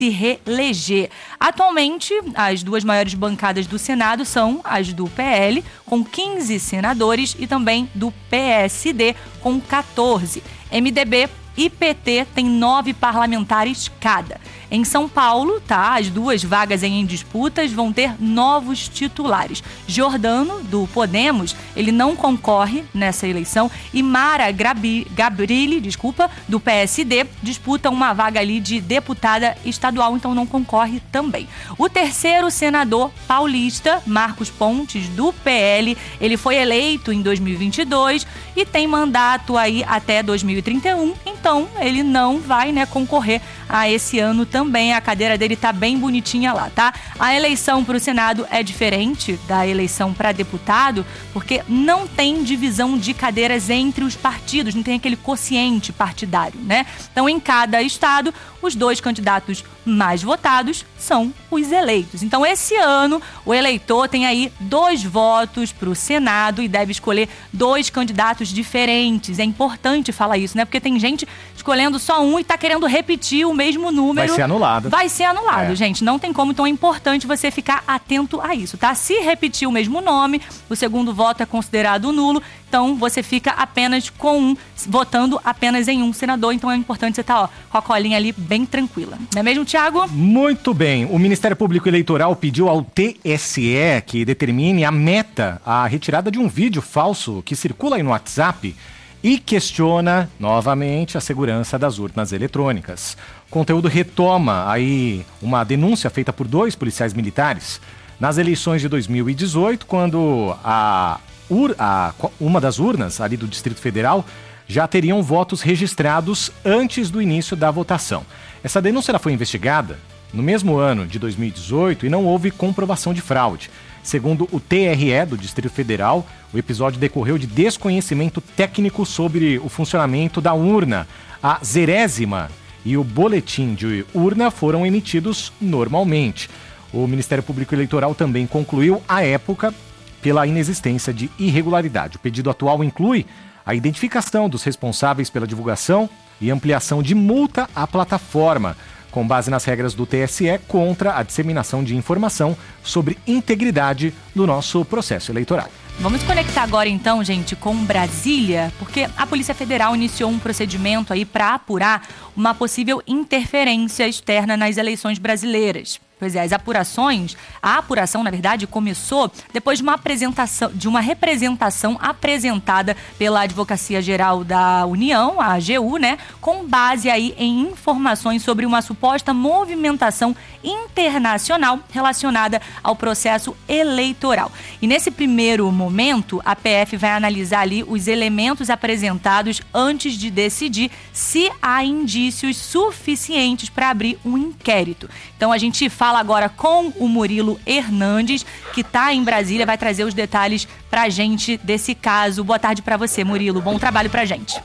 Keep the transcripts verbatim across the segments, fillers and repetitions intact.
se reeleger. Atualmente, as duas maiores bancadas do Senado são as do P L, com quinze senadores, e também do P S D, com quatorze. M D B e P T têm nove parlamentares cada. Em São Paulo, tá, as duas vagas em disputas vão ter novos titulares. Giordano, do Podemos, ele não concorre nessa eleição, e Mara Grabi, Gabrilli, desculpa, do P S D, disputa uma vaga ali de deputada estadual, então não concorre também. O terceiro senador paulista, Marcos Pontes, do P L, ele foi eleito em dois mil e vinte e dois e tem mandato aí até dois mil e trinta e um, então ele não vai, né, concorrer a esse ano também. A cadeira dele tá bem bonitinha lá, tá? A eleição para o Senado é diferente da eleição para deputado, porque não tem divisão de cadeiras entre os partidos, não tem aquele quociente partidário, né? Então, em cada estado, os dois candidatos mais votados são os eleitos. Então, esse ano, o eleitor tem aí dois votos para o Senado e deve escolher dois candidatos diferentes. É importante falar isso, né? Porque tem gente escolhendo só um e tá querendo repetir o mesmo número. Vai ser anulado. Vai ser anulado, é. gente. Não tem como, então é importante você ficar atento a isso, tá? Se repetir o mesmo nome, o segundo voto é considerado nulo, então você fica apenas com um, votando apenas em um senador. Então é importante você estar, ó, com a colinha ali bem tranquila. Não é mesmo, Thiago? Muito bem. O Ministério Público Eleitoral pediu ao T S E que determine a meta, a retirada de um vídeo falso que circula aí no WhatsApp e questiona novamente a segurança das urnas eletrônicas. O conteúdo retoma aí uma denúncia feita por dois policiais militares nas eleições de dois mil e dezoito, quando a, ur, a uma das urnas ali do Distrito Federal já teriam votos registrados antes do início da votação. Essa denúncia ela foi investigada no mesmo ano de dois mil e dezoito e não houve comprovação de fraude. Segundo o T R E do Distrito Federal, o episódio decorreu de desconhecimento técnico sobre o funcionamento da urna. A zerésima e o boletim de urna foram emitidos normalmente. O Ministério Público Eleitoral também concluiu, à época, pela inexistência de irregularidade. O pedido atual inclui a identificação dos responsáveis pela divulgação e ampliação de multa à plataforma, com base nas regras do T S E contra a disseminação de informação sobre integridade do nosso processo eleitoral. Vamos conectar agora então, gente, com Brasília, porque a Polícia Federal iniciou um procedimento aí para apurar uma possível interferência externa nas eleições brasileiras. Pois é, as apurações, a apuração, na verdade, começou depois de uma apresentação, de uma representação apresentada pela Advocacia Geral da União, a AGU, né, com base aí em informações sobre uma suposta movimentação internacional relacionada ao processo eleitoral. E nesse primeiro momento, a P F vai analisar ali os elementos apresentados antes de decidir se há indícios suficientes para abrir um inquérito. Então a gente fala agora com o Murilo Hernandes, que está em Brasília, vai trazer os detalhes para a gente desse caso. Boa tarde para você, Murilo. Bom trabalho para a gente.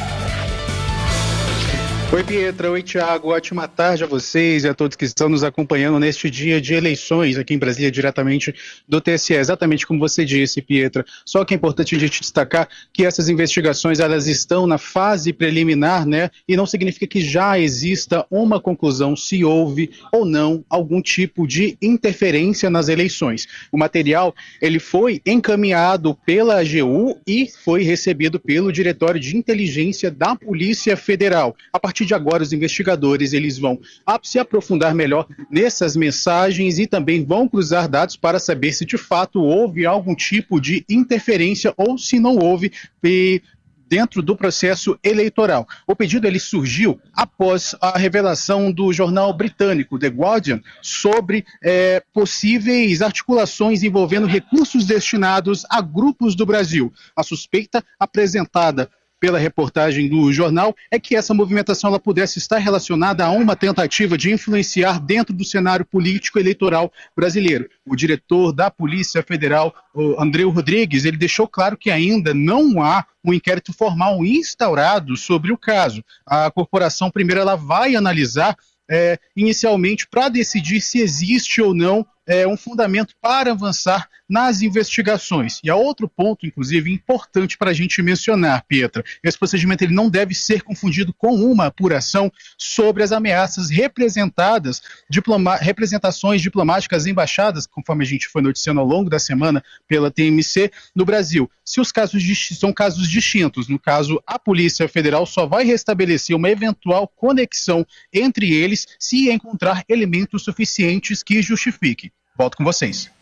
Oi, Pietra. Oi, Thiago. Ótima tarde a vocês e a todos que estão nos acompanhando neste dia de eleições aqui em Brasília, diretamente do T S E. Exatamente como você disse, Pietra. Só que é importante a gente destacar que essas investigações, elas estão na fase preliminar, né? E não significa que já exista uma conclusão se houve ou não algum tipo de interferência nas eleições. O material, ele foi encaminhado pela A G U e foi recebido pelo Diretório de Inteligência da Polícia Federal. A partir de agora, os investigadores eles vão se aprofundar melhor nessas mensagens e também vão cruzar dados para saber se de fato houve algum tipo de interferência ou se não houve e dentro do processo eleitoral. O pedido ele surgiu após a revelação do jornal britânico The Guardian sobre é, possíveis articulações envolvendo recursos destinados a grupos do Brasil. A suspeita apresentada pela reportagem do jornal, é que essa movimentação ela pudesse estar relacionada a uma tentativa de influenciar dentro do cenário político eleitoral brasileiro. O diretor da Polícia Federal, o Andreu Rodrigues, ele deixou claro que ainda não há um inquérito formal instaurado sobre o caso. A corporação primeiro ela vai analisar É, inicialmente para decidir se existe ou não é, um fundamento para avançar nas investigações. E há outro ponto, inclusive, importante para a gente mencionar, Pietra. Esse procedimento ele não deve ser confundido com uma apuração sobre as ameaças representadas, diploma, representações diplomáticas embaixadas, conforme a gente foi noticiando ao longo da semana pela T M C, no Brasil. Se os casos são casos distintos, no caso, a Polícia Federal só vai restabelecer uma eventual conexão entre eles se encontrar elementos suficientes que justifiquem. Volto com vocês.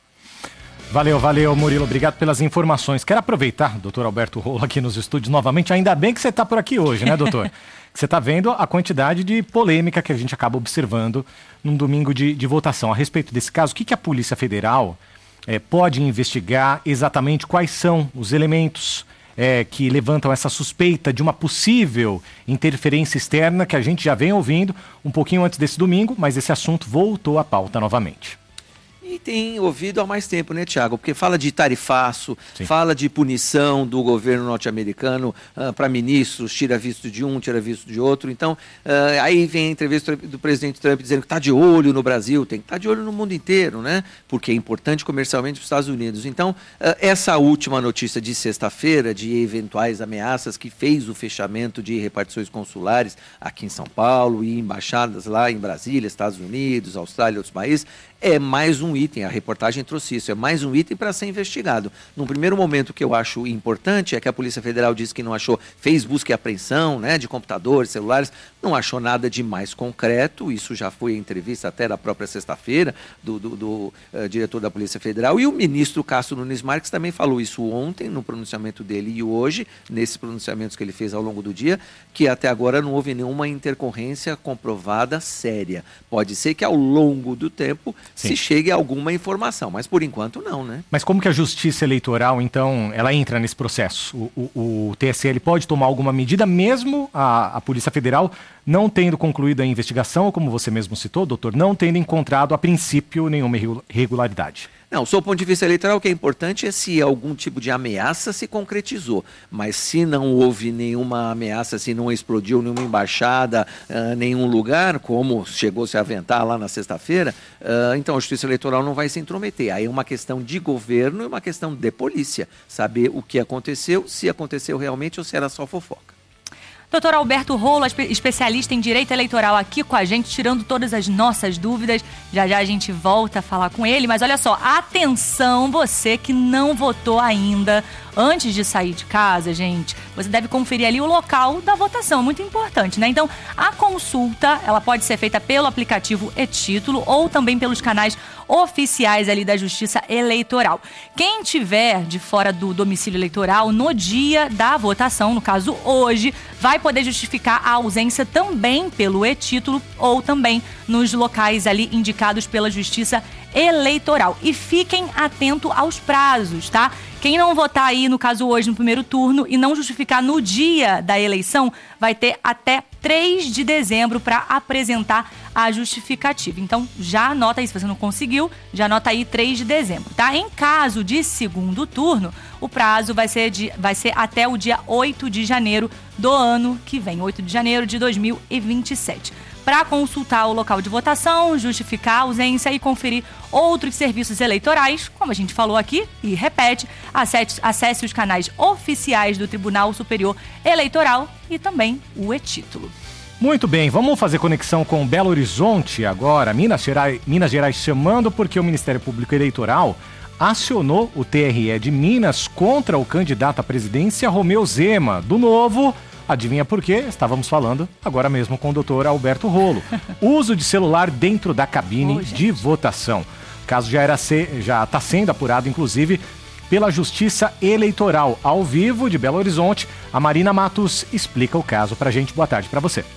Valeu, valeu, Murilo. Obrigado pelas informações. Quero aproveitar, doutor Alberto Rolo, aqui nos estúdios novamente. Ainda bem que você está por aqui hoje, né, doutor? Você está vendo a quantidade de polêmica que a gente acaba observando num domingo de, de votação. A respeito desse caso, o que, que a Polícia Federal é, pode investigar exatamente? Quais são os elementos é, que levantam essa suspeita de uma possível interferência externa que a gente já vem ouvindo um pouquinho antes desse domingo, mas esse assunto voltou à pauta novamente. E tem ouvido há mais tempo, né, Tiago? Porque fala de tarifaço, Sim. fala de punição do governo norte-americano uh, para ministros, tira visto de um, tira visto de outro. Então, uh, aí vem a entrevista do presidente Trump dizendo que está de olho no Brasil, tem que estar tá de olho no mundo inteiro, né? Porque é importante comercialmente para os Estados Unidos. Então, uh, essa última notícia de sexta-feira, de eventuais ameaças que fez o fechamento de repartições consulares aqui em São Paulo e embaixadas lá em Brasília, Estados Unidos, Austrália e outros países, é mais um item, a reportagem trouxe isso, é mais um item para ser investigado. Num primeiro momento, o que eu acho importante é que a Polícia Federal disse que não achou, fez busca e apreensão, né, de computadores, celulares, não achou nada de mais concreto, isso já foi em entrevista até da própria sexta-feira do, do, do uh, diretor da Polícia Federal, e o ministro Cássio Nunes Marques também falou isso ontem, no pronunciamento dele, e hoje, nesses pronunciamentos que ele fez ao longo do dia, que até agora não houve nenhuma intercorrência comprovada séria. Pode ser que ao longo do tempo Sim. se chegue a alguma informação, mas por enquanto não, né? Mas como que a Justiça Eleitoral, então, ela entra nesse processo? O, o, o T S E pode tomar alguma medida, mesmo a, a Polícia Federal não tendo concluído a investigação, ou como você mesmo citou, doutor, não tendo encontrado, a princípio, nenhuma irregularidade? Não, sob o ponto de vista eleitoral, o que é importante é se algum tipo de ameaça se concretizou. Mas se não houve nenhuma ameaça, se não explodiu nenhuma embaixada, uh, nenhum lugar, como chegou-se a aventar lá na sexta-feira, uh, então a Justiça Eleitoral não vai se intrometer. Aí é uma questão de governo e uma questão de polícia. Saber o que aconteceu, se aconteceu realmente ou se era só fofoca. Doutor Alberto Rolo, especialista em direito eleitoral, aqui com a gente, tirando todas as nossas dúvidas. Já já a gente volta a falar com ele, mas olha só, atenção você que não votou ainda. Antes de sair de casa, gente, você deve conferir ali o local da votação, muito importante, né? Então, a consulta, ela pode ser feita pelo aplicativo e-Título ou também pelos canais oficiais ali da Justiça Eleitoral. Quem tiver de fora do domicílio eleitoral no dia da votação, no caso hoje, vai poder justificar a ausência também pelo e-Título ou também nos locais ali indicados pela Justiça Eleitoral. E fiquem atentos aos prazos, tá? Quem não votar aí, no caso hoje, no primeiro turno, e não justificar no dia da eleição, vai ter até três de dezembro para apresentar a justificativa. Então, já anota aí, se você não conseguiu, já anota aí três de dezembro, tá? Em caso de segundo turno, o prazo vai ser, de, vai ser até o dia oito de janeiro do ano que vem, oito de janeiro de dois mil e vinte e sete. Para consultar o local de votação, justificar a ausência e conferir outros serviços eleitorais, como a gente falou aqui e repete, acesse, acesse os canais oficiais do Tribunal Superior Eleitoral e também o e-Título. Muito bem, vamos fazer conexão com Belo Horizonte agora, Minas Gerais, Minas Gerais chamando, porque o Ministério Público Eleitoral acionou o T R E de Minas contra o candidato à presidência Romeu Zema, do Novo. Adivinha por quê? Estávamos falando agora mesmo com o doutor Alberto Rolo. Uso de celular dentro da cabine oh, de votação. O caso já era ser, já está sendo apurado, inclusive, pela Justiça Eleitoral. Ao vivo de Belo Horizonte, a Marina Matos explica o caso pra gente. Boa tarde para você.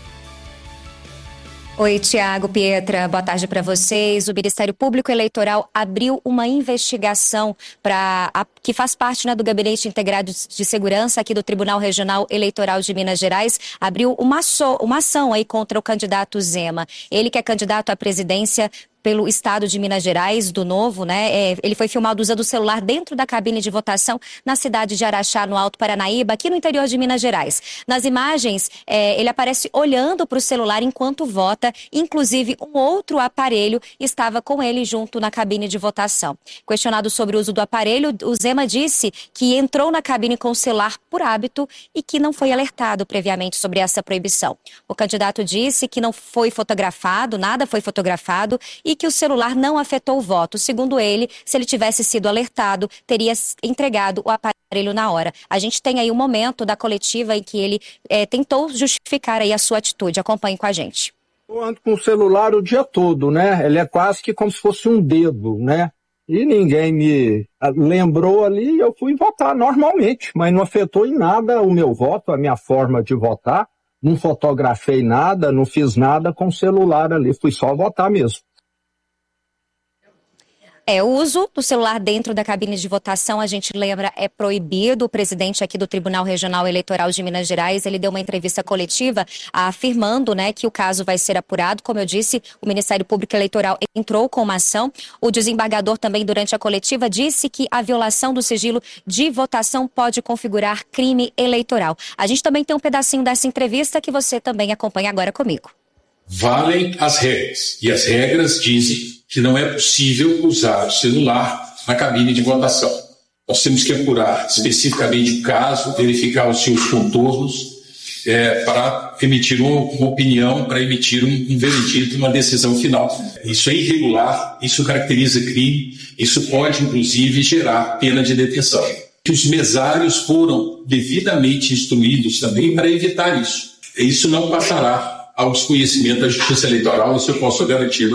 Oi, Tiago, Pietra, boa tarde para vocês. O Ministério Público Eleitoral abriu uma investigação pra, a, que faz parte, né, do Gabinete Integrado de Segurança aqui do Tribunal Regional Eleitoral de Minas Gerais. Abriu uma, so, uma ação aí contra o candidato Zema. Ele que é candidato à presidência pelo estado de Minas Gerais, do Novo, né? É, ele foi filmado usando o celular dentro da cabine de votação na cidade de Araxá, no Alto Paranaíba, aqui no interior de Minas Gerais. Nas imagens, é, ele aparece olhando para o celular enquanto vota, inclusive um outro aparelho estava com ele junto na cabine de votação. Questionado sobre o uso do aparelho, o Zema disse que entrou na cabine com o celular por hábito e que não foi alertado previamente sobre essa proibição. O candidato disse que não foi fotografado, nada foi fotografado e que o celular não afetou o voto. Segundo ele, se ele tivesse sido alertado, teria entregado o aparelho na hora. A gente tem aí um momento da coletiva em que ele é, tentou justificar aí a sua atitude. Acompanhe com a gente. Eu ando com o celular o dia todo, né? Ele é quase que como se fosse um dedo, né? E ninguém me lembrou ali, eu fui votar normalmente, mas não afetou em nada o meu voto, a minha forma de votar. Não fotografei nada, não fiz nada com o celular ali, fui só votar mesmo. É, o uso do celular dentro da cabine de votação, a gente lembra, é proibido. O presidente aqui do Tribunal Regional Eleitoral de Minas Gerais, ele deu uma entrevista coletiva afirmando, né, que o caso vai ser apurado. Como eu disse, o Ministério Público Eleitoral entrou com uma ação. O desembargador também, durante a coletiva, disse que a violação do sigilo de votação pode configurar crime eleitoral. A gente também tem um pedacinho dessa entrevista que você também acompanha agora comigo. Valem as regras, e as regras dizem que não é possível usar o celular na cabine de votação. Nós temos que apurar especificamente o caso, verificar os seus contornos, é, para emitir uma, uma opinião, para emitir um, um veredito, uma decisão final. Isso é irregular, isso caracteriza crime, isso pode, inclusive, gerar pena de detenção. Que os mesários foram devidamente instruídos também para evitar isso. Isso não passará ao desconhecimento da Justiça Eleitoral, isso eu posso garantir.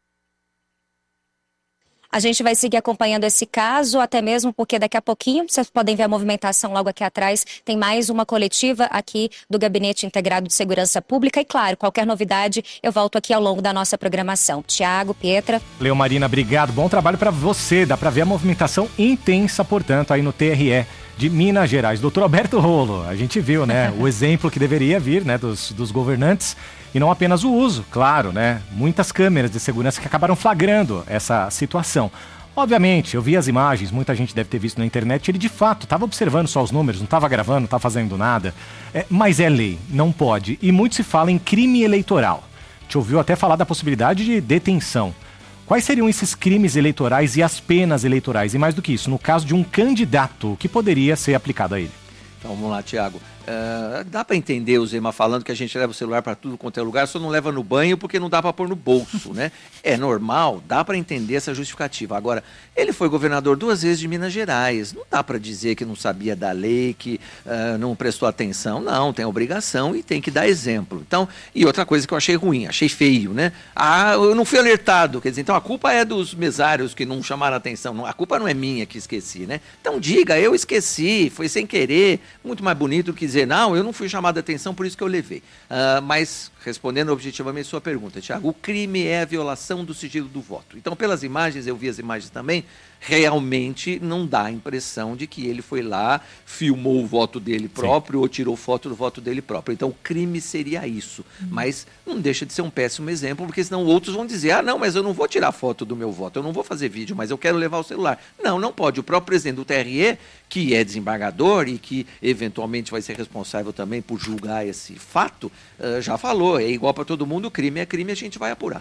A gente vai seguir acompanhando esse caso, até mesmo porque daqui a pouquinho, vocês podem ver a movimentação logo aqui atrás, tem mais uma coletiva aqui do Gabinete Integrado de Segurança Pública e, claro, qualquer novidade, eu volto aqui ao longo da nossa programação. Tiago, Pietra. Leo Marina, obrigado. Bom trabalho para você. Dá para ver a movimentação intensa, portanto, aí no T R E de Minas Gerais. Doutor Alberto Rolo, a gente viu, né, o exemplo que deveria vir, né, dos, dos governantes e não apenas o uso, claro, né, muitas câmeras de segurança que acabaram flagrando essa situação. Obviamente, eu vi as imagens, muita gente deve ter visto na internet, ele de fato estava observando só os números, não estava gravando, não estava fazendo nada, é, mas é lei, não pode, e muito se fala em crime eleitoral. Te ouviu até falar da possibilidade de detenção. Quais seriam esses crimes eleitorais e as penas eleitorais? E mais do que isso, no caso de um candidato, o que poderia ser aplicado a ele? Então, vamos lá, Tiago. Uh, dá para entender o Zema falando que a gente leva o celular para tudo quanto é lugar, só não leva no banho porque não dá para pôr no bolso, né? É normal, dá para entender essa justificativa. Agora, ele foi governador duas vezes de Minas Gerais, não dá para dizer que não sabia da lei, que uh, não prestou atenção, não, tem obrigação e tem que dar exemplo. Então, e outra coisa que eu achei ruim, achei feio, né? Ah, eu não fui alertado, quer dizer, então a culpa é dos mesários que não chamaram atenção, a culpa não é minha que esqueci, né? Então diga, eu esqueci, foi sem querer, muito mais bonito do que dizer, não, eu não fui chamado a atenção, por isso que eu levei. Uh, mas, respondendo objetivamente a sua pergunta, Tiago, o crime é a violação do sigilo do voto. Então, pelas imagens, eu vi as imagens também, realmente não dá a impressão de que ele foi lá, filmou o voto dele próprio, sim, ou tirou foto do voto dele próprio. Então, o crime seria isso. Uhum. Mas não deixa de ser um péssimo exemplo, porque senão outros vão dizer, ah, não, mas eu não vou tirar foto do meu voto, eu não vou fazer vídeo, mas eu quero levar o celular. Não, não pode. O próprio presidente do T R E, que é desembargador e que eventualmente vai ser responsável também por julgar esse fato, uh, já falou, é igual para todo mundo, crime é crime, a gente vai apurar.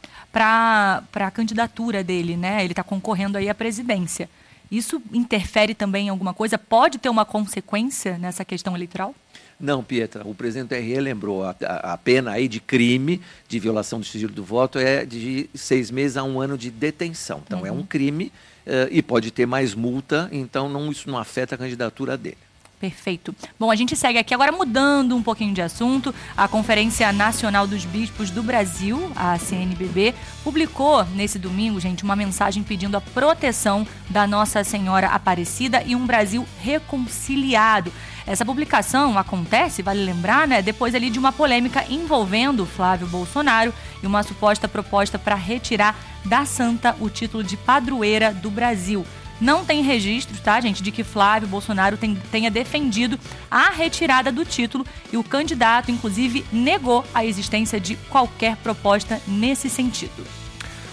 Para a candidatura dele, né? Ele está concorrendo aí à presidência. Isso interfere também em alguma coisa? Pode ter uma consequência nessa questão eleitoral? Não, Pietra, o presidente do T R E lembrou, a, a, a pena aí de crime, de violação do sigilo do voto, é de seis meses a um ano de detenção. Então, uhum, é um crime uh, e pode ter mais multa, então não, isso não afeta a candidatura dele. Perfeito. Bom, a gente segue aqui agora mudando um pouquinho de assunto. A Conferência Nacional dos Bispos do Brasil, a C N B B, publicou nesse domingo, gente, uma mensagem pedindo a proteção da Nossa Senhora Aparecida e um Brasil reconciliado. Essa publicação acontece, vale lembrar, né, depois ali de uma polêmica envolvendo Flávio Bolsonaro e uma suposta proposta para retirar da santa o título de padroeira do Brasil. Não tem registros, tá, gente, de que Flávio Bolsonaro tem, tenha defendido a retirada do título e o candidato, inclusive, negou a existência de qualquer proposta nesse sentido.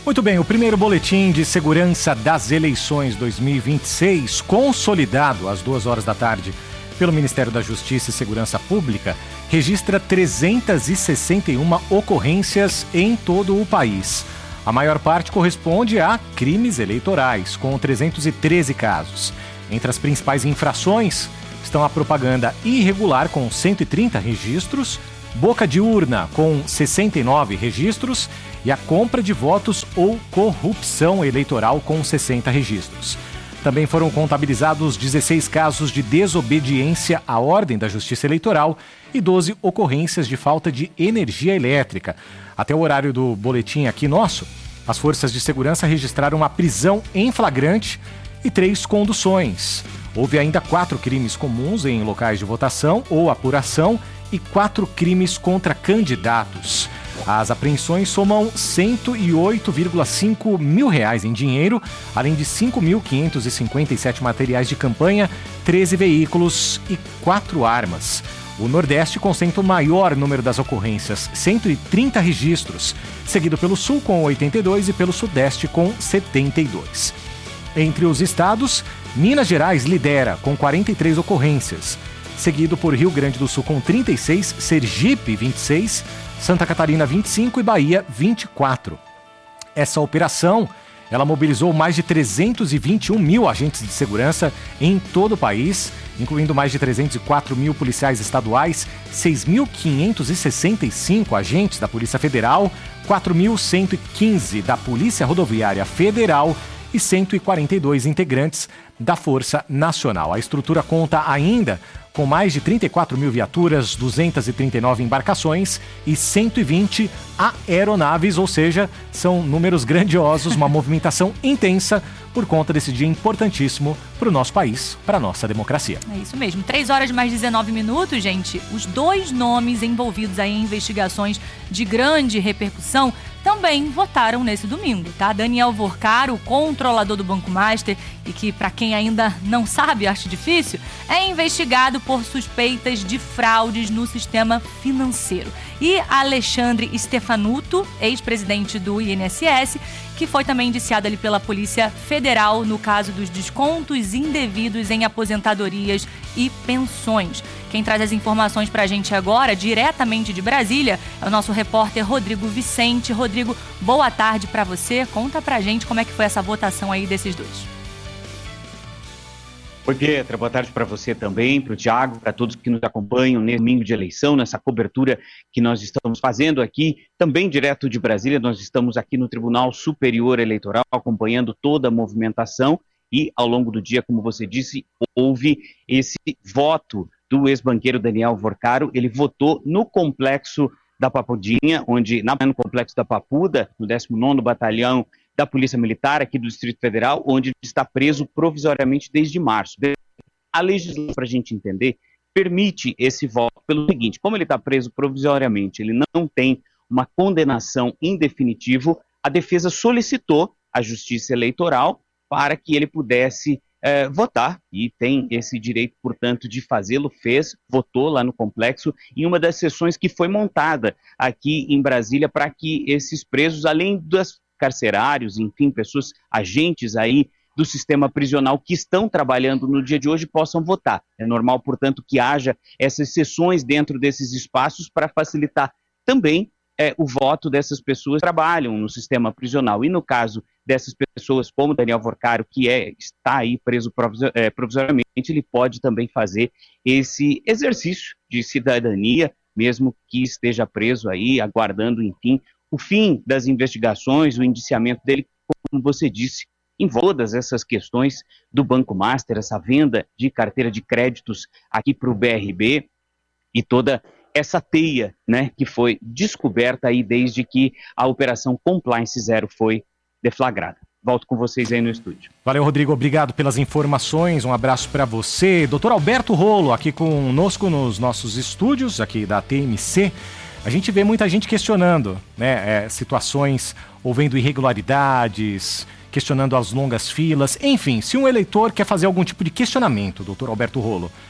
Muito bem, o primeiro boletim de segurança das eleições dois mil e vinte e seis, consolidado às duas horas da tarde pelo Ministério da Justiça e Segurança Pública, registra trezentas e sessenta e uma ocorrências em todo o país. A maior parte corresponde a crimes eleitorais, com trezentos e treze casos. Entre as principais infrações estão a propaganda irregular, com cento e trinta registros, boca de urna, com sessenta e nove registros, e a compra de votos ou corrupção eleitoral, com sessenta registros. Também foram contabilizados dezesseis casos de desobediência à ordem da Justiça Eleitoral e doze ocorrências de falta de energia elétrica. Até o horário do boletim aqui nosso, as forças de segurança registraram uma prisão em flagrante e três conduções. Houve ainda quatro crimes comuns em locais de votação ou apuração e quatro crimes contra candidatos. As apreensões somam cento e oito vírgula cinco mil reais em dinheiro, além de cinco mil quinhentos e cinquenta e sete materiais de campanha, treze veículos e quatro armas. O Nordeste concentra o maior número das ocorrências, cento e trinta registros, seguido pelo Sul com oitenta e dois e pelo Sudeste com setenta e dois. Entre os estados, Minas Gerais lidera com quarenta e três ocorrências, seguido por Rio Grande do Sul com trinta e seis, Sergipe vinte e seis, Santa Catarina vinte e cinco e Bahia vinte e quatro. Essa operação, ela mobilizou mais de trezentos e vinte e um mil agentes de segurança em todo o país, incluindo mais de trezentos e quatro mil policiais estaduais, seis mil quinhentos e sessenta e cinco agentes da Polícia Federal, quatro mil cento e quinze da Polícia Rodoviária Federal e cento e quarenta e dois integrantes da Força Nacional. A estrutura conta ainda com mais de trinta e quatro mil viaturas, duzentas e trinta e nove embarcações e cento e vinte aeronaves, ou seja, são números grandiosos, uma movimentação intensa por conta desse dia importantíssimo para o nosso país, para a nossa democracia. É isso mesmo. três horas mais dezenove minutos, gente. Os dois nomes envolvidos aí em investigações de grande repercussão também votaram nesse domingo, tá? Daniel Vorcaro, controlador do Banco Master, e que, para quem ainda não sabe, acho difícil, é investigado por suspeitas de fraudes no sistema financeiro. E Alexandre Stefanuto, ex-presidente do I N S S, que foi também indiciado ali pela Polícia Federal no caso dos descontos indevidos em aposentadorias e pensões. Quem traz as informações pra gente agora, diretamente de Brasília, é o nosso repórter Rodrigo Vicente. Rodrigo, boa tarde pra você. Conta pra gente como é que foi essa votação aí desses dois. Oi, Pietra, boa tarde para você também, para o Thiago, para todos que nos acompanham nesse domingo de eleição, nessa cobertura que nós estamos fazendo aqui, também direto de Brasília. Nós estamos aqui no Tribunal Superior Eleitoral, acompanhando toda a movimentação e, ao longo do dia, como você disse, houve esse voto do ex-banqueiro Daniel Vorcaro. Ele votou no complexo da Papudinha, onde, no complexo da Papuda, no décimo nono Batalhão da Polícia Militar aqui do Distrito Federal, onde está preso provisoriamente desde março. A legislação, para a gente entender, permite esse voto pelo seguinte: como ele está preso provisoriamente, ele não tem uma condenação em definitivo, a defesa solicitou à Justiça Eleitoral para que ele pudesse eh, votar, e tem esse direito, portanto, de fazê-lo, fez, votou lá no complexo, em uma das sessões que foi montada aqui em Brasília para que esses presos, além das carcerários, enfim, pessoas, agentes aí do sistema prisional que estão trabalhando no dia de hoje possam votar. É normal, portanto, que haja essas sessões dentro desses espaços para facilitar também é, o voto dessas pessoas que trabalham no sistema prisional. E no caso dessas pessoas, como Daniel Vorcaro, que é, está aí preso é, provisoriamente, ele pode também fazer esse exercício de cidadania, mesmo que esteja preso aí, aguardando, enfim, o fim das investigações, o indiciamento dele, como você disse, em todas essas questões do Banco Master, essa venda de carteira de créditos aqui para o B R B e toda essa teia, né, que foi descoberta aí desde que a Operação Compliance Zero foi deflagrada. Volto com vocês aí no estúdio. Valeu, Rodrigo. Obrigado pelas informações. Um abraço para você. doutor Alberto Rolo, aqui conosco nos nossos estúdios, aqui da T M C. A gente vê muita gente questionando, né, é, situações, ouvendo irregularidades, questionando as longas filas. Enfim, se um eleitor quer fazer algum tipo de questionamento, doutor Alberto Rolo,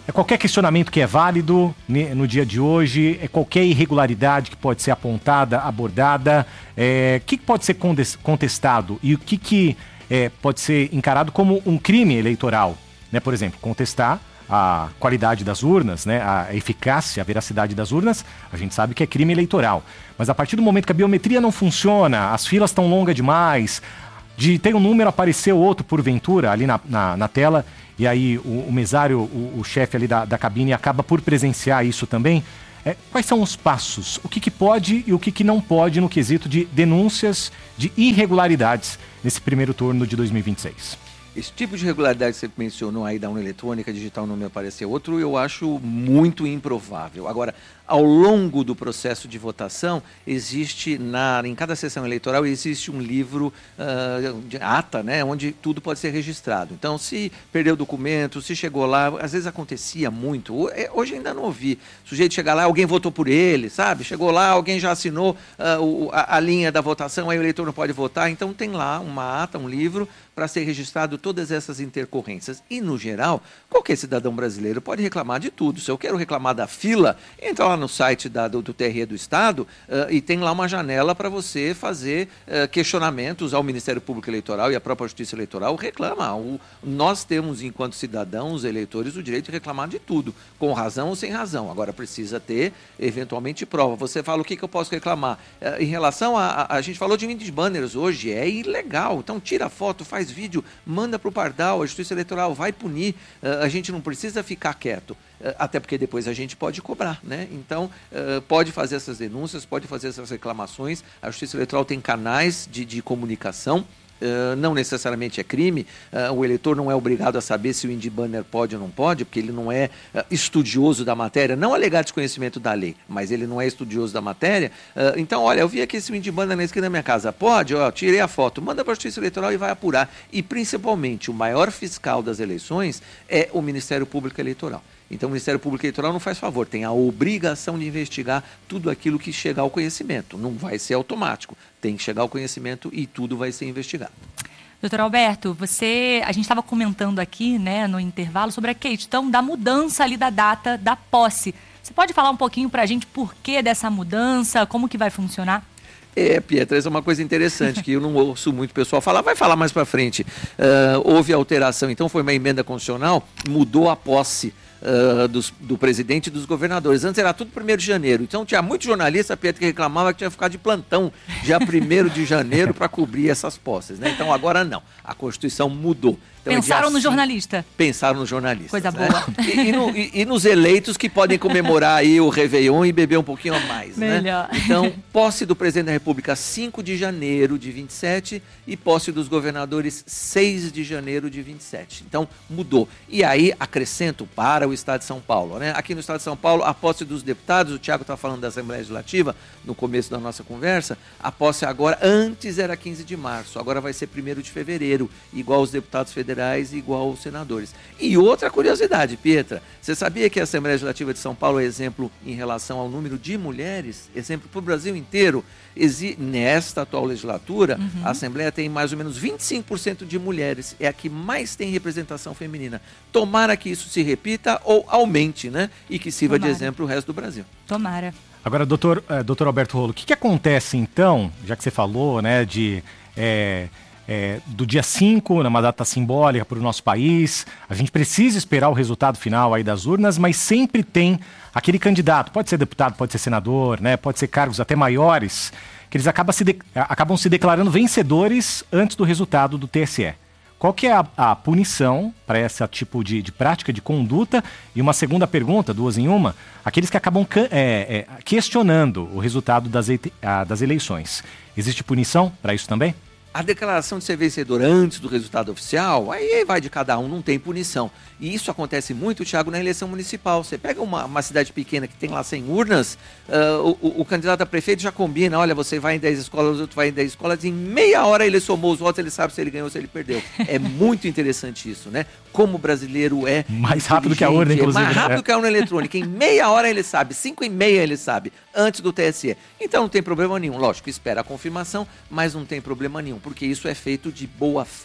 É qualquer questionamento que é válido no dia de hoje, é qualquer irregularidade que pode ser apontada, abordada, é, o que pode ser contestado e o que, que é, pode ser encarado como um crime eleitoral, né? Por exemplo, contestar a qualidade das urnas, né? A eficácia, a veracidade das urnas, a gente sabe que é crime eleitoral. Mas a partir do momento que a biometria não funciona, as filas estão longas demais, de ter um número aparecer outro porventura ali na, na, na tela, e aí o, o mesário, o, o chefe ali da, da cabine acaba por presenciar isso também. É, quais são os passos? O que, que pode e o que, que não pode no quesito de denúncias de irregularidades nesse primeiro turno de dois mil e vinte e seis? Esse tipo de irregularidade que você mencionou aí da urna eletrônica, digital não me aparecer outro, eu acho muito improvável. Agora, ao longo do processo de votação, existe, na, em cada sessão eleitoral, existe um livro uh, de ata, né, onde tudo pode ser registrado. Então, se perdeu o documento, se chegou lá, às vezes acontecia muito, hoje ainda não ouvi, o sujeito chegar lá, alguém votou por ele, sabe? Chegou lá, alguém já assinou uh, o, a, a linha da votação, aí o eleitor não pode votar, então tem lá uma ata, um livro, para ser registrado todas essas intercorrências. E, no geral, qualquer cidadão brasileiro pode reclamar de tudo. Se eu quero reclamar da fila, entra lá no site da, do, do T R E do Estado uh, e tem lá uma janela para você fazer uh, questionamentos ao Ministério Público Eleitoral e à própria Justiça Eleitoral. Reclama. O, nós temos, enquanto cidadãos, eleitores, o direito de reclamar de tudo, com razão ou sem razão. Agora, precisa ter, eventualmente, prova. Você fala o que, que eu posso reclamar. Uh, em relação a, a... A gente falou de wind banners hoje, é ilegal. Então, tira foto, faz vídeo, manda para o Pardal, a Justiça Eleitoral vai punir, uh, a gente não precisa ficar quieto, uh, até porque depois a gente pode cobrar, né? Então, uh, pode fazer essas denúncias, pode fazer essas reclamações, a Justiça Eleitoral tem canais de, de comunicação. Uh, não necessariamente é crime, uh, o eleitor não é obrigado a saber se o wind banner pode ou não pode, porque ele não é uh, estudioso da matéria, não alegar desconhecimento da lei, mas ele não é estudioso da matéria. Uh, então, olha, eu vi aqui esse wind banner na esquina da minha casa, pode? Ó, tirei a foto, manda para a Justiça Eleitoral e vai apurar. E, principalmente, o maior fiscal das eleições é o Ministério Público Eleitoral. Então, o Ministério Público Eleitoral não faz favor, tem a obrigação de investigar tudo aquilo que chegar ao conhecimento. Não vai ser automático, tem que chegar ao conhecimento e tudo vai ser investigado. Doutor Alberto, você, a gente estava comentando aqui, né, no intervalo sobre a questão da mudança ali da data da posse. Você pode falar um pouquinho para a gente por que dessa mudança, como que vai funcionar? É, Pietra, essa é uma coisa interessante que eu não ouço muito o pessoal falar, vai falar mais para frente. Uh, houve alteração, então foi uma emenda constitucional, mudou a posse Uh, dos, do presidente e dos governadores. Antes era tudo primeiro de janeiro. Então tinha muito jornalista, Pedro, que reclamava que tinha que ficar de plantão dia primeiro de janeiro para cobrir essas posses, né? Então agora não. A Constituição mudou. Então, pensaram é no jornalista. Pensaram no jornalista. Coisa né? boa. E, e, no, e, e nos eleitos que podem comemorar aí o Réveillon e beber um pouquinho a mais. Melhor. Né? Então, posse do presidente da República cinco de janeiro de vinte e sete e posse dos governadores seis de janeiro de vinte e sete. Então, mudou. E aí, acrescento para o Estado de São Paulo. Né? Aqui no Estado de São Paulo, a posse dos deputados, o Tiago está falando da Assembleia Legislativa no começo da nossa conversa, a posse agora, antes era quinze de março, agora vai ser primeiro de fevereiro, igual os deputados federais e igual os senadores. E outra curiosidade, Pietra, você sabia que a Assembleia Legislativa de São Paulo é exemplo em relação ao número de mulheres? Exemplo para o Brasil inteiro. Exi- nesta atual legislatura, uhum. a Assembleia tem mais ou menos vinte e cinco por cento de mulheres, é a que mais tem representação feminina. Tomara que isso se repita ou aumente, né? E que sirva Tomara. de exemplo o resto do Brasil. Tomara. Agora, doutor, uh, doutor Alberto Rolo, o que, que acontece então, já que você falou, né, de... É, É, do dia cinco, numa data simbólica para o nosso país, a gente precisa esperar o resultado final aí das urnas, mas sempre tem aquele candidato, pode ser deputado, pode ser senador, né, pode ser cargos até maiores, que eles acabam se, de, acabam se declarando vencedores antes do resultado do T S E. Qual que é a, a punição para esse tipo de, de prática, de conduta? E uma segunda pergunta, duas em uma, aqueles que acabam é, é, questionando o resultado das, das eleições. Existe punição para isso também? A declaração de ser vencedor antes do resultado oficial, aí vai de cada um, não tem punição. E isso acontece muito, Thiago, na eleição municipal. Você pega uma, uma cidade pequena que tem lá cem urnas, uh, o, o candidato a prefeito já combina, olha, você vai em dez escolas, o outro vai em dez escolas, em meia hora ele somou os votos, ele sabe se ele ganhou ou se ele perdeu. É muito interessante isso, né? Como o brasileiro é mais rápido que a urna, inclusive. É mais rápido né? que a urna eletrônica. Em meia hora ele sabe, cinco e meia ele sabe, antes do T S E. Então não tem problema nenhum. Lógico, espera a confirmação, mas não tem problema nenhum, porque isso é feito de boa fé.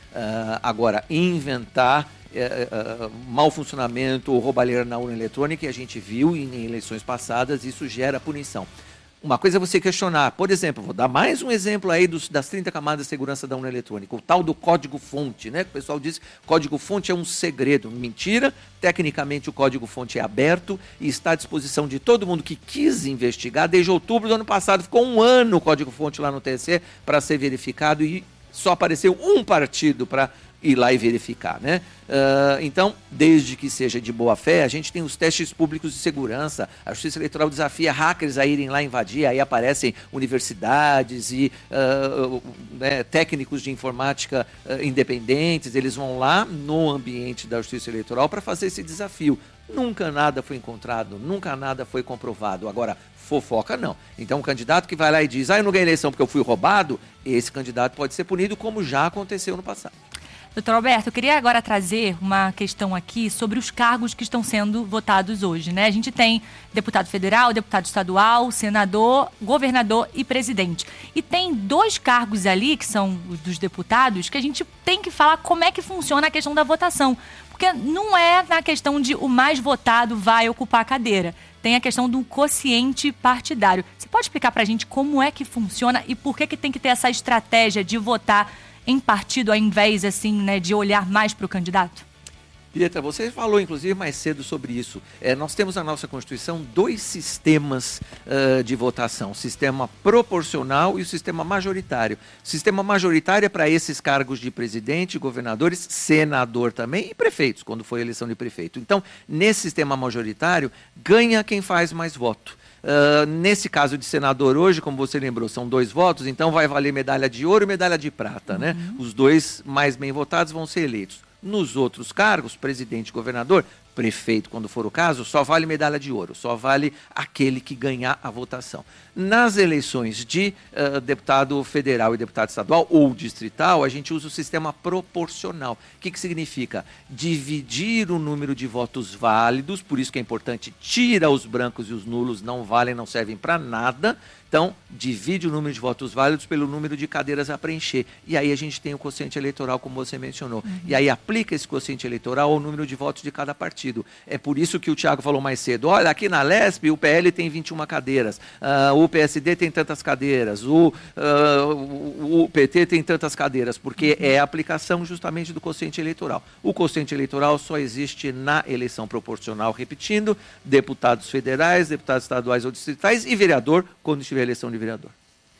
Uh, agora, inventar uh, uh, mau funcionamento ou roubalheira na urna eletrônica, e a gente viu em, em eleições passadas, isso gera punição. Uma coisa é você questionar, por exemplo, vou dar mais um exemplo aí dos, das trinta camadas de segurança da urna eletrônica, o tal do código-fonte, né? O pessoal diz que código-fonte é um segredo. Mentira, tecnicamente o código-fonte é aberto e está à disposição de todo mundo que quis investigar. Desde outubro do ano passado, ficou um ano o código-fonte lá no T S E para ser verificado e só apareceu um partido para ir lá e verificar, né? Uh, então, desde que seja de boa fé, a gente tem os testes públicos de segurança, a Justiça Eleitoral desafia hackers a irem lá invadir, aí aparecem universidades e uh, né, técnicos de informática uh, independentes, eles vão lá no ambiente da Justiça Eleitoral para fazer esse desafio. Nunca nada foi encontrado, nunca nada foi comprovado. Agora, fofoca não. Então, um candidato que vai lá e diz, ah, eu não ganhei eleição porque eu fui roubado, esse candidato pode ser punido, como já aconteceu no passado. Doutor Alberto, eu queria agora trazer uma questão aqui sobre os cargos que estão sendo votados hoje, né? A gente tem deputado federal, deputado estadual, senador, governador e presidente. E tem dois cargos ali, que são os dos deputados, que a gente tem que falar como é que funciona a questão da votação. Porque não é na questão de o mais votado vai ocupar a cadeira. Tem a questão do quociente partidário. Você pode explicar pra gente como é que funciona e por que, que tem que ter essa estratégia de votar em partido, ao invés, assim, né, de olhar mais para o candidato? Pietra, você falou, inclusive, mais cedo sobre isso. É, nós temos na nossa Constituição dois sistemas uh, de votação, o sistema proporcional e o sistema majoritário. O sistema majoritário é para esses cargos de presidente, governadores, senador também e prefeitos, quando for a eleição de prefeito. Então, nesse sistema majoritário, ganha quem faz mais voto. Uh, nesse caso de senador hoje, como você lembrou, são dois votos, então vai valer medalha de ouro e medalha de prata, né? Uhum. Os dois mais bem votados vão ser eleitos. Nos outros cargos, presidente e governador, prefeito, quando for o caso, só vale medalha de ouro, só vale aquele que ganhar a votação. Nas eleições de uh, deputado federal e deputado estadual ou distrital, a gente usa o sistema proporcional. O que, que significa? Dividir o número de votos válidos, por isso que é importante, tira os brancos e os nulos, não valem, não servem para nada. Então, divide o número de votos válidos pelo número de cadeiras a preencher. E aí a gente tem o quociente eleitoral, como você mencionou. Uhum. E aí aplica esse quociente eleitoral ao número de votos de cada partido. É por isso que o Thiago falou mais cedo. Olha, aqui na Lesp o P L tem vinte e uma cadeiras, uh, o P S D tem tantas cadeiras, o, uh, o, o P T tem tantas cadeiras, porque uhum. é a aplicação justamente do quociente eleitoral. O quociente eleitoral só existe na eleição proporcional, repetindo, deputados federais, deputados estaduais ou distritais e vereador, quando estiver a eleição de vereador.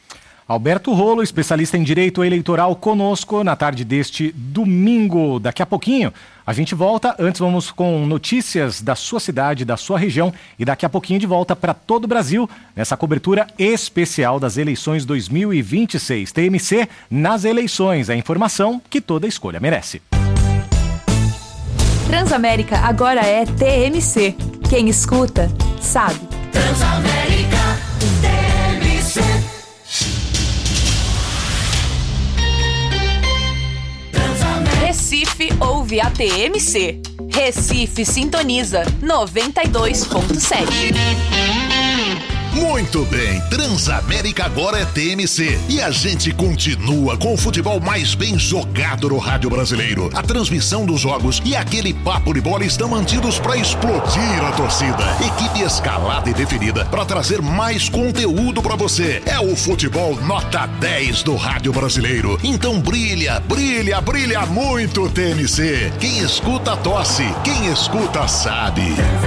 Alberto Rolo, especialista em direito eleitoral, conosco na tarde deste domingo. Daqui a pouquinho a gente volta. Antes vamos com notícias da sua cidade, da sua região e daqui a pouquinho de volta para todo o Brasil nessa cobertura especial das eleições dois mil e vinte e seis. T M C nas eleições, a informação que toda escolha merece. Transamérica agora é T M C. Quem escuta, sabe. Transamérica T M C. Recife ouve a T M C. Recife sintoniza noventa e dois ponto sete. Muito bem, Transamérica agora é T M C e a gente continua com o futebol mais bem jogado no rádio brasileiro. A transmissão dos jogos e aquele papo de bola estão mantidos para explodir a torcida. Equipe escalada e definida para trazer mais conteúdo para você. É o futebol nota dez do rádio brasileiro. Então brilha, brilha, brilha muito T M C. Quem escuta tosse, quem escuta sabe.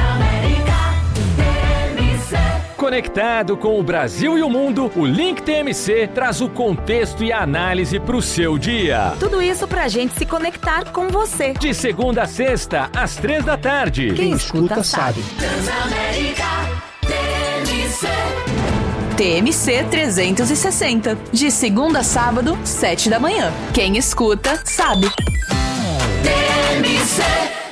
Conectado com o Brasil e o mundo, o Link T M C traz o contexto e a análise para o seu dia. Tudo isso pra gente se conectar com você. De segunda a sexta, às três da tarde. Quem, Quem escuta, escuta sabe. Transamérica T M C. T M C trezentos e sessenta. De segunda a sábado, sete da manhã. Quem escuta sabe. T M C.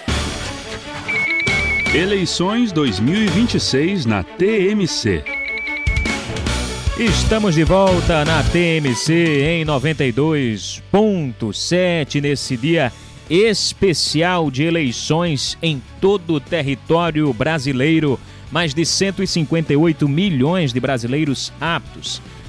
Eleições dois mil e vinte e seis na T M C. Estamos de volta na T M C em noventa e dois ponto sete nesse dia especial de eleições em todo o território brasileiro. Mais de cento e cinquenta e oito milhões de brasileiros aptos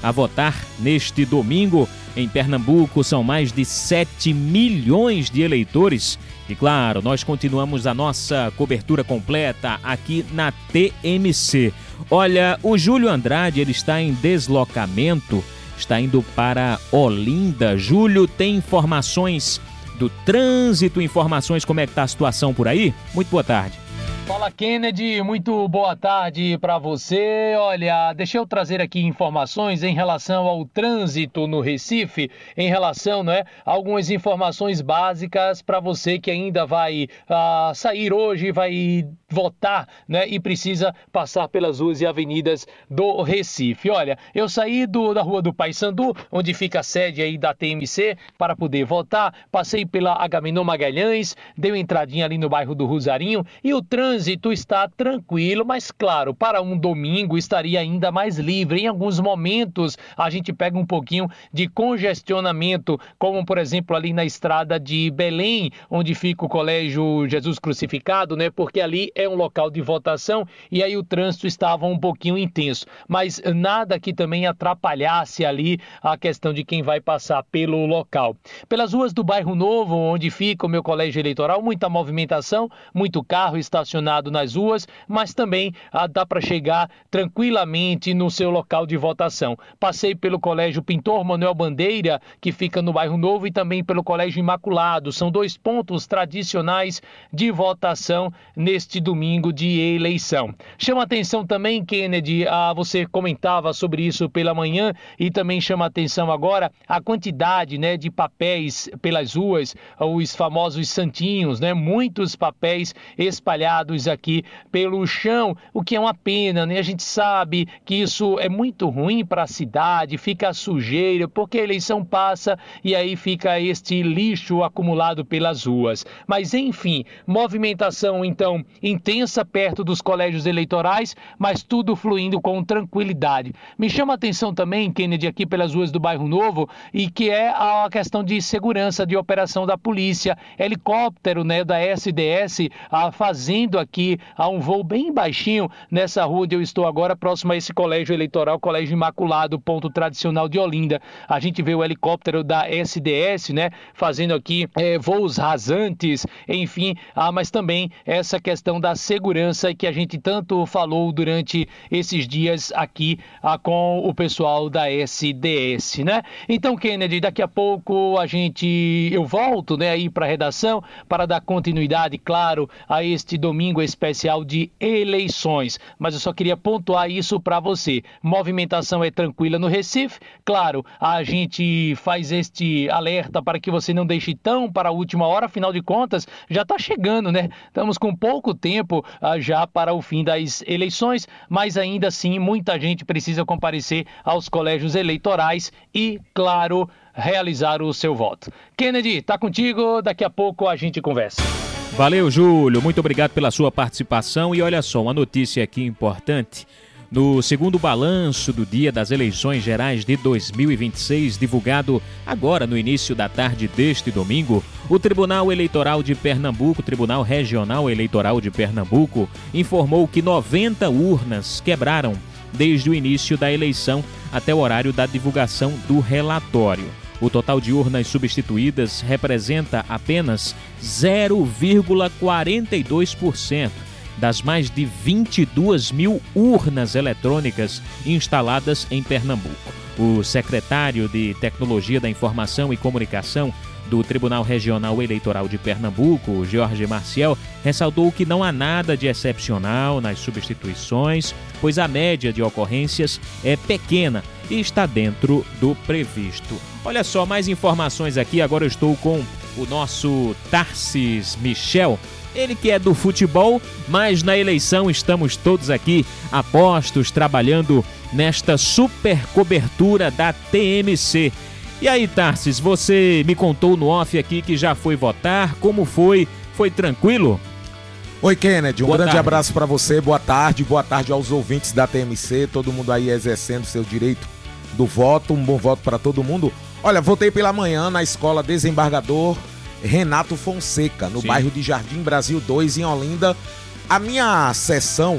a votar neste domingo. Em Pernambuco são mais de sete milhões de eleitores. E claro, nós continuamos a nossa cobertura completa aqui na T M C. Olha, o Júlio Andrade, ele está em deslocamento, está indo para Olinda. Júlio, tem informações do trânsito, informações como é que está a situação por aí? Muito boa tarde. Fala, Kennedy, muito boa tarde para você. Olha, deixa eu trazer aqui informações em relação ao trânsito no Recife, em relação, né, a algumas informações básicas para você que ainda vai uh, sair hoje, vai votar, né, e precisa passar pelas ruas e avenidas do Recife. Olha, eu saí do, da rua do Paissandu, onde fica a sede aí da T M C, para poder votar, passei pela Agamenon Magalhães, dei uma entradinha ali no bairro do Rosarinho e o trânsito O trânsito está tranquilo, mas claro, para um domingo estaria ainda mais livre. Em alguns momentos a gente pega um pouquinho de congestionamento, como por exemplo ali na estrada de Belém, onde fica o Colégio Jesus Crucificado, né? Porque ali é um local de votação e aí o trânsito estava um pouquinho intenso. Mas nada que também atrapalhasse ali a questão de quem vai passar pelo local. Pelas ruas do Bairro Novo, onde fica o meu colégio eleitoral, muita movimentação, muito carro estacionado nas ruas, mas também ah, dá para chegar tranquilamente no seu local de votação. Passei pelo Colégio Pintor Manuel Bandeira, que fica no Bairro Novo, e também pelo Colégio Imaculado. São dois pontos tradicionais de votação neste domingo de eleição. Chama atenção também, Kennedy, ah, você comentava sobre isso pela manhã, e também chama atenção agora a quantidade, né, de papéis pelas ruas, os famosos santinhos, né, muitos papéis espalhados aqui pelo chão, o que é uma pena, né? A gente sabe que isso é muito ruim para a cidade, fica a sujeira, porque a eleição passa e aí fica este lixo acumulado pelas ruas. Mas enfim, movimentação então intensa perto dos colégios eleitorais, mas tudo fluindo com tranquilidade. Me chama a atenção também, Kennedy, aqui pelas ruas do Bairro Novo, e que é a questão de segurança de operação da polícia, helicóptero, né, da S D S, a fazendo aqui a um voo bem baixinho nessa rua onde eu estou agora, próximo a esse colégio eleitoral, Colégio Imaculado, ponto tradicional de Olinda. A gente vê o helicóptero da S D S, né, fazendo aqui é, voos rasantes, enfim, ah, mas também essa questão da segurança que a gente tanto falou durante esses dias aqui ah, com o pessoal da S D S, né? Então, Kennedy, daqui a pouco a gente, eu volto, né, aí para a redação para dar continuidade, claro, a este domingo especial de eleições, mas eu só queria pontuar isso para você. Movimentação é tranquila no Recife, claro, a gente faz este alerta para que você não deixe tão para a última hora, afinal de contas, já está chegando, né? Estamos com pouco tempo ah, já para o fim das eleições, mas ainda assim muita gente precisa comparecer aos colégios eleitorais e, claro, realizar o seu voto. Kennedy, tá contigo, daqui a pouco a gente conversa. Valeu, Júlio. Muito obrigado pela sua participação. E olha só, uma notícia aqui importante. No segundo balanço do dia das eleições gerais de dois mil e vinte e seis, divulgado agora no início da tarde deste domingo, o Tribunal Eleitoral de Pernambuco, Tribunal Regional Eleitoral de Pernambuco, informou que noventa urnas quebraram desde o início da eleição até o horário da divulgação do relatório. O total de urnas substituídas representa apenas zero vírgula quarenta e dois por cento das mais de vinte e duas mil urnas eletrônicas instaladas em Pernambuco. O secretário de Tecnologia da Informação e Comunicação do Tribunal Regional Eleitoral de Pernambuco, Jorge Marcial, ressaltou que não há nada de excepcional nas substituições, pois a média de ocorrências é pequena e está dentro do previsto. Olha só, mais informações aqui. Agora eu estou com o nosso Tarcis Michel, ele que é do futebol, mas na eleição estamos todos aqui apostos, trabalhando nesta super cobertura da T M C. E aí, Tarcis, você me contou no off aqui que já foi votar, como foi? Foi tranquilo? Oi, Kennedy, um boa grande tarde. abraço para você, boa tarde, boa tarde aos ouvintes da T M C, todo mundo aí exercendo seu direito do voto, um bom voto para todo mundo. Olha, votei pela manhã na Escola Desembargador Renato Fonseca, no Sim. bairro de Jardim Brasil dois, em Olinda. A minha sessão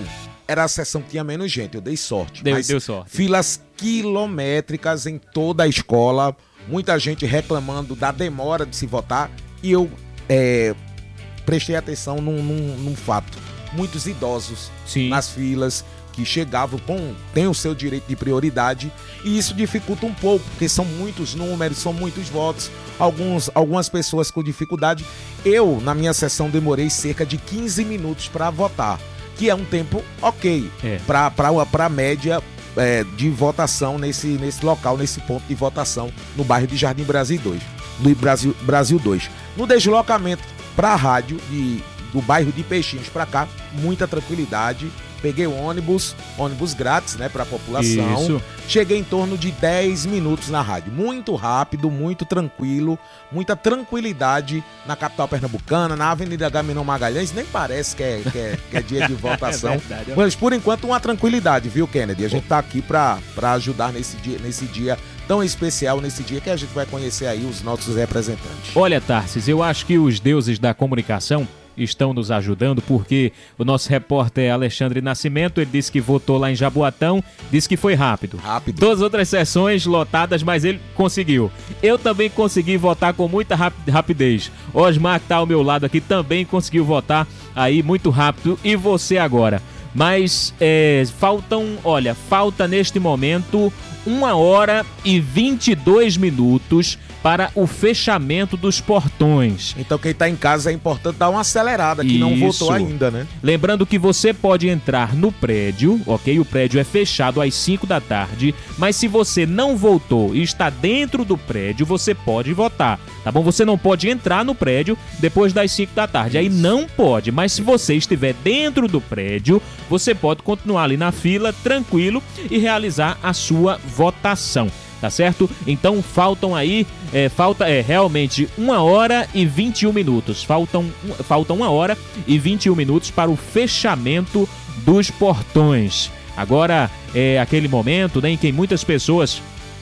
era a sessão que tinha menos gente, eu dei sorte. Deu, mas deu sorte. Filas quilométricas em toda a escola, muita gente reclamando da demora de se votar, e eu é, prestei atenção num, num, num fato. Muitos idosos Sim. nas filas, que chegavam com, tem o seu direito de prioridade, e isso dificulta um pouco, porque são muitos números, são muitos votos, alguns, algumas pessoas com dificuldade. Eu, na minha sessão, demorei cerca de quinze minutos para votar, que é um tempo ok é. para a média é, de votação nesse, nesse local, nesse ponto de votação, no bairro de Jardim Brasil dois. No Brasil, Brasil dois. No deslocamento para a rádio, de, do bairro de Peixinhos para cá, muita tranquilidade. Peguei o ônibus, ônibus grátis, né, para a população. Isso. Cheguei em torno de dez minutos na rádio. Muito rápido, muito tranquilo, muita tranquilidade na capital pernambucana, na Avenida Agamenon Magalhães. Nem parece que é, que é, que é dia de votação. É verdade, é. Mas, por enquanto, uma tranquilidade, viu, Kennedy? A gente tá aqui para ajudar nesse dia, nesse dia tão especial, nesse dia que a gente vai conhecer aí os nossos representantes. Olha, Tarsis, eu acho que os deuses da comunicação estão nos ajudando, porque o nosso repórter Alexandre Nascimento, ele disse que votou lá em Jaboatão, disse que foi rápido. Rápido. Todas as outras sessões lotadas, mas ele conseguiu. Eu também consegui votar com muita rapidez. Osmar, que tá ao meu lado aqui, também conseguiu votar aí muito rápido. E você agora? Mas é, faltam, olha, falta neste momento uma hora e vinte e dois minutos para o fechamento dos portões. Então quem está em casa é importante dar uma acelerada, que não votou ainda, né? Lembrando que você pode entrar no prédio, ok? O prédio é fechado às cinco da tarde, mas se você não votou e está dentro do prédio, você pode votar, tá bom? Você não pode entrar no prédio depois das cinco da tarde, aí não pode, mas se você estiver dentro do prédio, você pode continuar ali na fila, tranquilo, e realizar a sua votação. Tá certo? Então faltam aí, é, falta é, realmente uma hora e vinte e um minutos. Faltam, faltam uma hora e vinte e um minutos para o fechamento dos portões. Agora é aquele momento, né, em que muitas pessoas,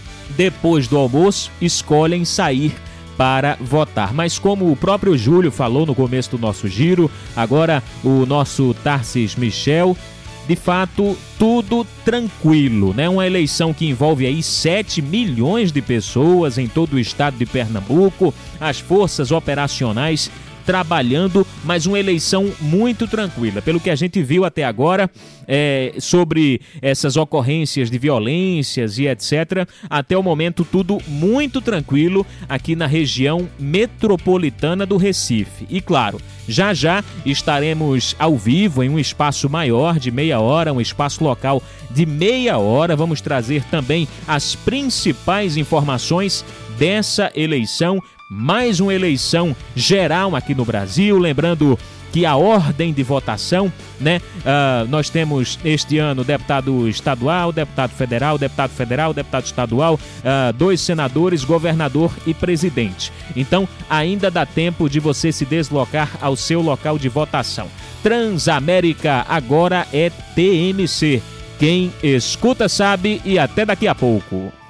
depois do almoço, escolhem sair para votar. Mas como o próprio Júlio falou no começo do nosso giro, agora o nosso Tarsis Michel, de fato, tudo tranquilo, né? Uma eleição que envolve aí sete milhões de pessoas em todo o estado de Pernambuco, as forças operacionais trabalhando, mas uma eleição muito tranquila. Pelo que a gente viu até agora, é, sobre essas ocorrências de violências e etcétera, até o momento tudo muito tranquilo aqui na região metropolitana do Recife. E claro, já já estaremos ao vivo em um espaço maior de meia hora, um espaço local de meia hora. Vamos trazer também as principais informações dessa eleição, mais uma eleição geral aqui no Brasil. Lembrando que a ordem de votação, né? Uh, nós temos este ano deputado estadual, deputado federal, deputado federal, deputado estadual, uh, dois senadores, governador e presidente. Então, ainda dá tempo de você se deslocar ao seu local de votação. Transamérica agora é T M C. Quem escuta sabe, e até daqui a pouco.